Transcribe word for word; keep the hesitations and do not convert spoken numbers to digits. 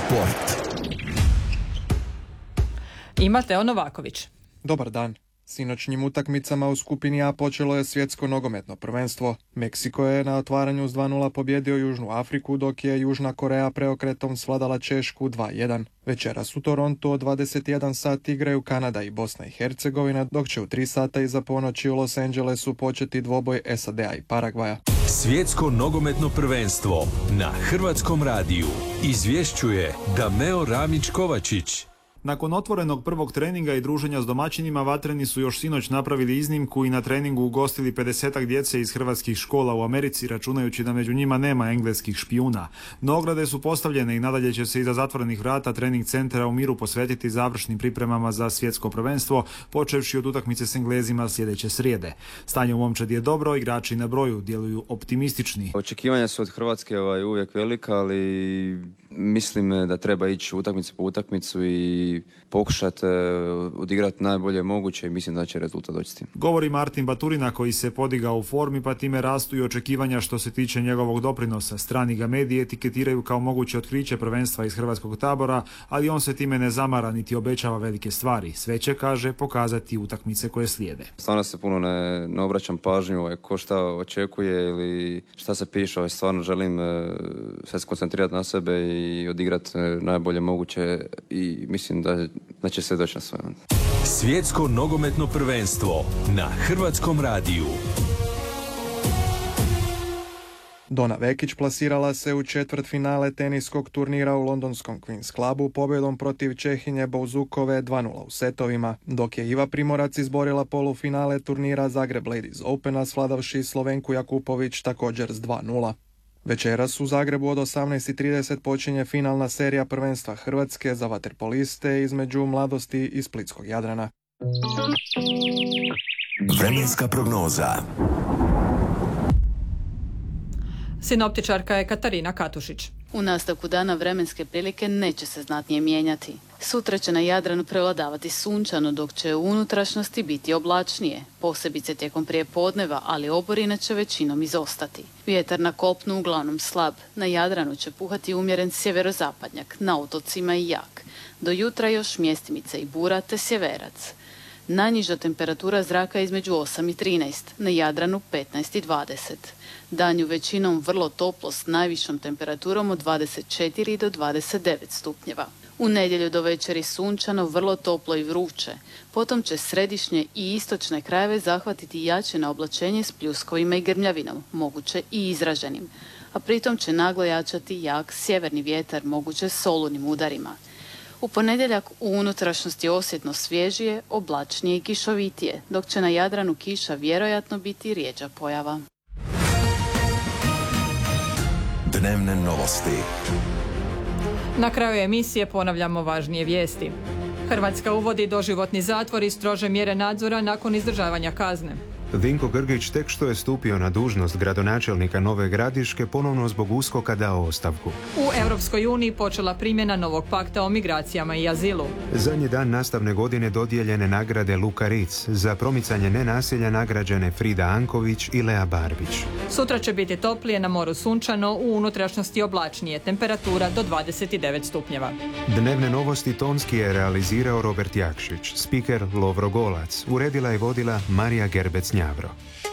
Sport. I Mateo Novaković. Dobar dan. Sinoćnjim utakmicama u skupini A počelo je svjetsko nogometno prvenstvo. Meksiko je na otvaranju s dva nula pobjedio Južnu Afriku, dok je Južna Koreja preokretom svladala Češku dva jedan. Večeras u Torontu od dvadeset jedan sat igraju Kanada i Bosna i Hercegovina, dok će u tri sata iza ponoći u Los Angelesu početi dvoboj S A D-a i Paragvaja. Svjetsko nogometno prvenstvo na Hrvatskom radiju izvješćuje Dameo Ramić-Kovačić. Nakon otvorenog prvog treninga i druženja s domaćinima, vatreni su još sinoć napravili iznimku i na treningu ugostili pedesetak djece iz hrvatskih škola u Americi, računajući da među njima nema engleskih špijuna. No ograde su postavljene i nadalje će se iza zatvorenih vrata trening centra u Miru posvetiti završnim pripremama za svjetsko prvenstvo, počevši od utakmice s Englezima sljedeće srijede. Stanje u momčadi je dobro, igrači na broju djeluju optimistični. Očekivanja su od Hrvatske ovaj, uvijek velika, ali mislim da treba ići utakmicu po utakmicu i pokušati odigrati najbolje moguće i mislim da će rezultat doći s tim. Govori Martin Baturina, koji se podigao u formi, pa time rastu i očekivanja što se tiče njegovog doprinosa. Strani ga mediji etiketiraju kao moguće otkriće prvenstva iz hrvatskog tabora, ali on se time ne zamara niti obećava velike stvari. Sve će, kaže, pokazati utakmice koje slijede. Stvarno se puno ne, ne obraćam pažnju ovaj, ko šta očekuje ili šta se piše. Ovaj, stvarno želim e, se skoncentrirati na sebe i odigrati e, najbolje moguće i mislim da, da će se doći na svoje. Svjetsko nogometno prvenstvo na Hrvatskom radiju. Dona Vekić plasirala se u četvrtfinale teniskog turnira u londonskom Queen's Clubu pobjedom protiv Čehinje Bouzukove dva nula u setovima, dok je Iva Primorac izborila polufinale turnira Zagreb Ladies Opena svladavši Slovenku Jakupović također s dva nula. Večeras u Zagrebu od osamnaest i trideset počinje finalna serija prvenstva Hrvatske za vaterpoliste između Mladosti i Splitskog Jadrana. Vremenska prognoza. Sinoptičarka je Katarina Katušić. U nastavku dana vremenske prilike neće se znatnije mijenjati. Sutra će na Jadranu prevladavati sunčano, dok će u unutrašnjosti biti oblačnije, posebice tijekom prijepodneva, ali oborine će većinom izostati. Vjetar na kopnu uglavnom slab, na Jadranu će puhati umjeren sjeverozapadnjak, na otocima i jak. Do jutra još mjestimice i bura te sjeverac. Najniža temperatura zraka je između osam i trinaest, na Jadranu petnaest i dvadeset. Danju većinom vrlo toplo s najvišom temperaturom od dvadeset četiri do dvadeset devet stupnjeva. U nedjelju do večeri sunčano, vrlo toplo i vruće. Potom će središnje i istočne krajeve zahvatiti jačino oblačenje s pljuskovima i grmljavinom, moguće i izraženim. A pritom će naglo jačati jak sjeverni vjetar, moguće s olunim udarima. U ponedjeljak u unutrašnjosti osjetno svježije, oblačnije i kišovitije, dok će na Jadranu kiša vjerojatno biti rjeđa pojava. Dnevne novosti. Na kraju emisije ponavljamo važnije vijesti. Hrvatska uvodi doživotni zatvor i strože mjere nadzora nakon izdržavanja kazne. Vinko Grgić tek što je stupio na dužnost gradonačelnika Nove Gradiške ponovno zbog uskoka dao ostavku. U Europskoj uniji počela primjena novog pakta o migracijama i azilu. Zadnji dan nastavne godine dodijeljene nagrade Luka Ritz, za promicanje nenasilja nagrađene Frida Anković i Lea Barbić. Sutra će biti toplije, na moru sunčano, u unutrašnjosti oblačnije, temperatura do dvadeset devet stupnjeva. Dnevne novosti tonski je realizirao Robert Jakšić, spiker Lovro Golac, uredila i vodila Marija Gerbec Njavro.